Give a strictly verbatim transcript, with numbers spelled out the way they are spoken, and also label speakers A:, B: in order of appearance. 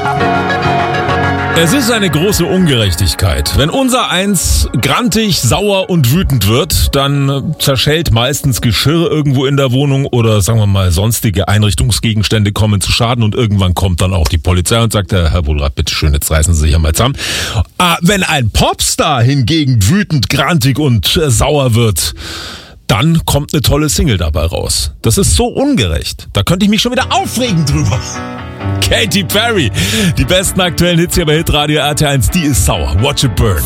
A: Es ist eine große Ungerechtigkeit. Wenn unser Eins grantig, sauer und wütend wird, dann zerschellt meistens Geschirr irgendwo in der Wohnung oder sagen wir mal sonstige Einrichtungsgegenstände kommen zu Schaden und irgendwann kommt dann auch die Polizei und sagt, Herr Wohlrath, bitte schön, jetzt reißen Sie sich ja mal zusammen. Ah, wenn ein Popstar hingegen wütend, grantig und äh, sauer wird, dann kommt eine tolle Single dabei raus. Das ist so ungerecht. Da könnte ich mich schon wieder aufregen drüber. Katy Perry, die besten aktuellen Hits hier bei Hitradio R T eins, die ist sauer. Watch it burn.